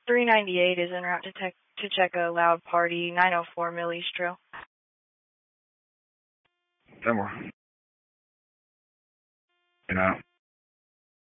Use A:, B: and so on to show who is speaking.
A: 398 is en route to check a loud party, 904 Mill East Trail.
B: 10 more. Good night.